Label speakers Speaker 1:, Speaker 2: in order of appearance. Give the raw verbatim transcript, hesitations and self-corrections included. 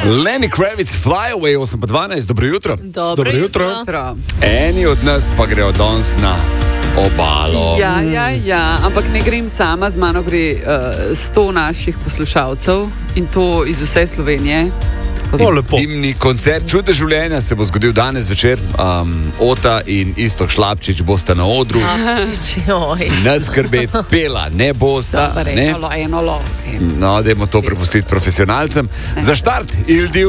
Speaker 1: Lenny Kravitz, Fly Away, osem pa dvanajst, dobro jutro.
Speaker 2: Dobro,
Speaker 3: Dobro jutro.
Speaker 2: jutro.
Speaker 1: Eni od nas pa grejo danes na obalo.
Speaker 2: Ja, ja, ja, ampak ne grem sama, z mano gre uh, sto naših poslušalcev in to iz vse Slovenije.
Speaker 3: O, lepo.
Speaker 1: Intimni koncert Čude življenja se bo zgodil danes večer. Um, Ota in Iztok Šlapčič bosta na odru. Ne skrbeti, pela ne bosta.
Speaker 2: Dobar,
Speaker 1: Ne?
Speaker 2: enolo, enolo.
Speaker 1: No, dajmo to prepustiti profesionalcem. Za štart, Il Divo.